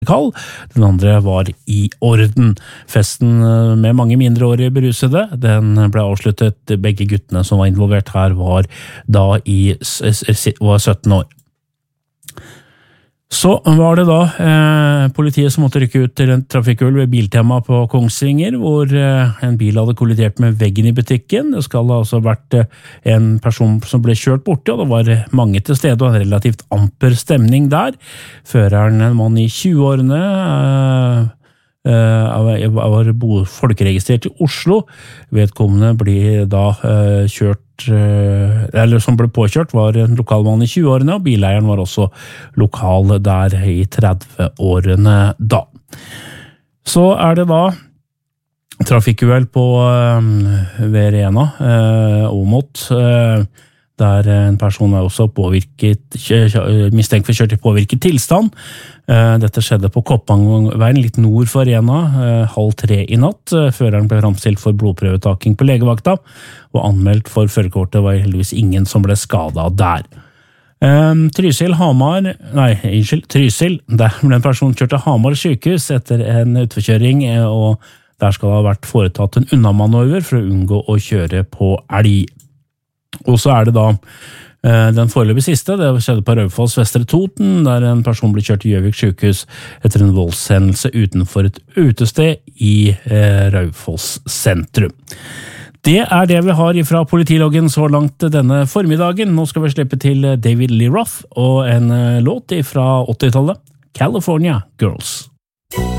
kald, den andre var i orden. Festen med mange mindreårige berusede, den ble avsluttet. Begge guttene som var involvert her var 17 år. Så var det da politiet som måtte rykke ut til en trafikkuhell ved Biltema på Kongsvinger, hvor en bil hadde kollidert med veggen i butikken. Det skal altså ha vært en person som ble kjørt borte, og det var mange til stede, og en relativt amper stemning der. Føreren, en mann i 20-årene, var folkeregistrert i Oslo. Vedkommende ble da som ble påkjørt, var en lokalmann i 20-årene, og bileieren var også lokal der i 30-årene da. Så det da trafikkuhell på ved Rena, Åmot, der en person også mistenkt for kjørt i påvirket tilstand. Dette skjedde på Koppangveien, litt nord for Rena, 2:30 i natt. Føreren ble fremstilt for blodprøvetaking på legevakta, og anmeldt for førerkortet var heldigvis ingen som ble skadet der. Trysil, der ble en person kjørt til Hamar sykehus etter en utforkjøring, og der skal det ha vært foretatt en unnamanøver for å unngå å kjøre på elg. Og så det da den foreløpig siste, det skjedde på Raufoss Vestre Toten, der en person ble kjørt til Gjøvik sykehus etter en voldshendelse utenfor et utested i Raufoss sentrum. Det det vi har fra politiloggen så langt denne formiddagen. Nå skal vi slippe til David Lee Roth og en låt fra 80-tallet, California Girls.